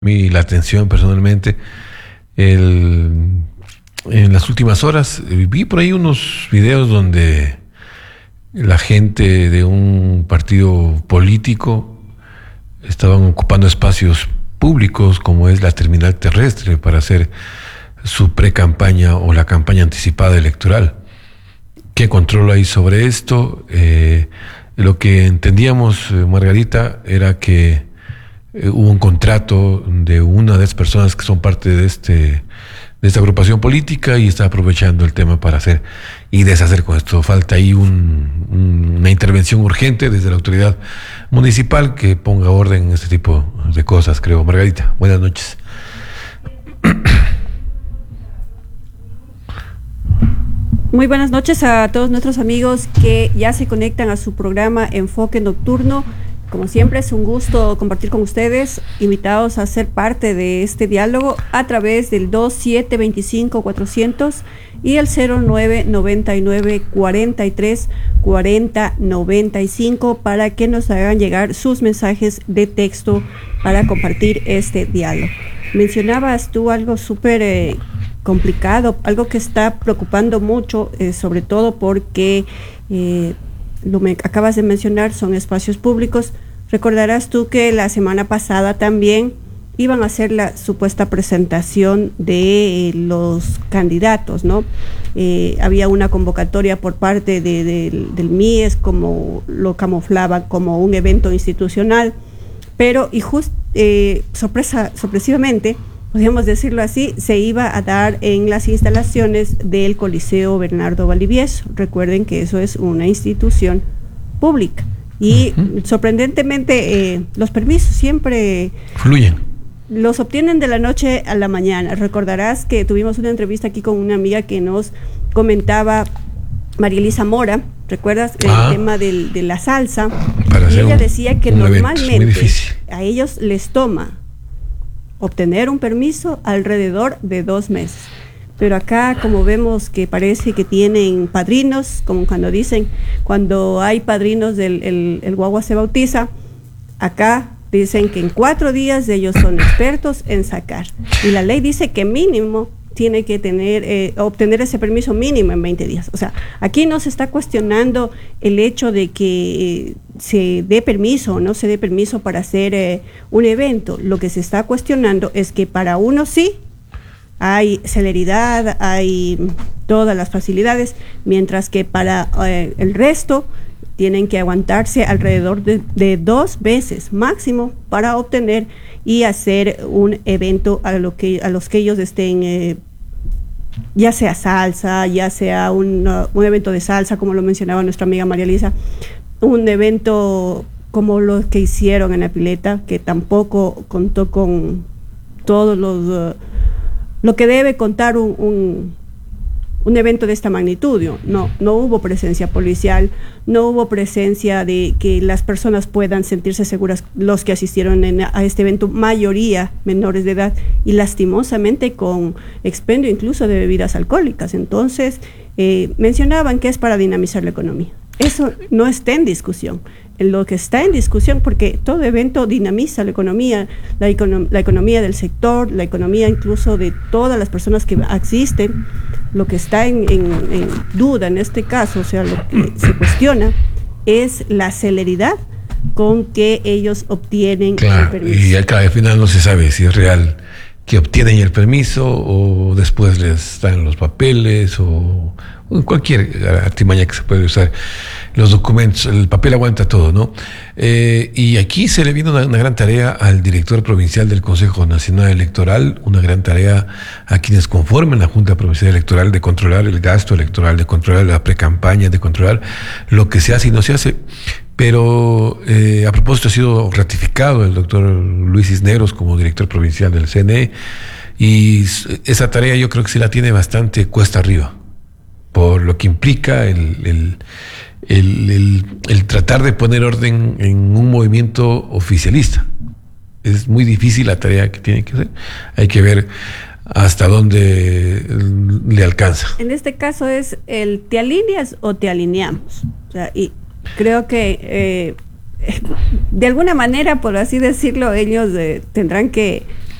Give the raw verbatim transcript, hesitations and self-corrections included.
mí la atención personalmente. El, en las últimas horas vi por ahí unos videos donde la gente de un partido político estaban ocupando espacios públicos como es la terminal terrestre para hacer su pre-campaña o la campaña anticipada electoral. ¿Qué control hay sobre esto? Eh, lo que entendíamos, eh, Margarita, era que eh, hubo un contrato de una de las personas que son parte de este de esta agrupación política y está aprovechando el tema para hacer y deshacer con esto. Falta ahí un, un, una intervención urgente desde la autoridad municipal que ponga orden en este tipo de cosas, creo. Margarita, buenas noches. Muy buenas noches a todos nuestros amigos que ya se conectan a su programa Enfoque Nocturno. Como siempre, es un gusto compartir con ustedes, invitados a ser parte de este diálogo a través del dos siete dos cinco cuatrocientos y el cero nueve noventa y nueve cuarenta y tres cuarenta noventa y cinco para que nos hagan llegar sus mensajes de texto para compartir este diálogo. Mencionabas tú algo súper eh, complicado, algo que está preocupando mucho, eh, sobre todo porque eh, lo me acabas de mencionar, son espacios públicos. Recordarás tú que la semana pasada también iban a hacer la supuesta presentación de eh, los candidatos, ¿no? Eh, había una convocatoria por parte de, de, del M I E S, como lo camuflaba como un evento institucional, pero y just, eh, sorpresa, sorpresivamente, podríamos decirlo así, se iba a dar en las instalaciones del Coliseo Bernardo Valdivieso. Recuerden que eso es una institución pública y uh-huh. sorprendentemente eh, los permisos siempre fluyen. Los obtienen de la noche a la mañana. Recordarás que tuvimos una entrevista aquí con una amiga que nos comentaba, María Elisa Mora, ¿recuerdas? Ah, el tema del, de la salsa. Y ella un, decía que normalmente a ellos les toma obtener un permiso alrededor de dos meses. Pero acá, como vemos que parece que tienen padrinos, como cuando dicen, cuando hay padrinos del el, el guagua se bautiza, acá dicen que en cuatro días ellos son expertos en sacar. Y la ley dice que mínimo tiene que tener eh, obtener ese permiso mínimo en veinte días. O sea, aquí no se está cuestionando el hecho de que eh, se dé permiso o no se dé permiso para hacer eh, un evento. Lo que se está cuestionando es que para uno sí hay celeridad, hay todas las facilidades, mientras que para eh, el resto tienen que aguantarse alrededor de, de dos veces máximo para obtener y hacer un evento a lo que a los que ellos estén, eh, ya sea salsa, ya sea un, uh, un evento de salsa, como lo mencionaba nuestra amiga María Elisa, un evento como los que hicieron en la pileta, que tampoco contó con todos los uh, lo que debe contar un, un un evento de esta magnitud. No, no hubo presencia policial, no hubo presencia de que las personas puedan sentirse seguras, los que asistieron en, a este evento, mayoría menores de edad y lastimosamente con expendio incluso de bebidas alcohólicas. Entonces, eh, mencionaban que es para dinamizar la economía. Eso no está en discusión. Lo que está en discusión, porque todo evento dinamiza la economía, la, econom- la economía del sector, la economía incluso de todas las personas que asisten. Lo que está en, en, en duda en este caso, o sea, lo que se cuestiona es la celeridad con que ellos obtienen claro, el permiso. Y acá al final no se sabe si es real que obtienen el permiso o después les dan los papeles o, o cualquier artimaña que se puede usar. Los documentos, el papel aguanta todo, ¿no? Eh, y aquí se le viene una, una gran tarea al director provincial del Consejo Nacional Electoral, una gran tarea a quienes conforman la Junta Provincial Electoral de controlar el gasto electoral, de controlar la precampaña, de controlar lo que se hace y no se hace. Pero eh, a propósito ha sido ratificado el doctor Luis Cisneros como director provincial del C N E y esa tarea yo creo que sí la tiene bastante cuesta arriba, por lo que implica el, el, el, el, el tratar de poner orden en un movimiento oficialista. Es muy difícil la tarea que tiene que hacer. Hay que ver hasta dónde le alcanza. En este caso es el te alineas o te alineamos. O sea, y creo que eh, de alguna manera, por así decirlo, ellos eh, tendrán que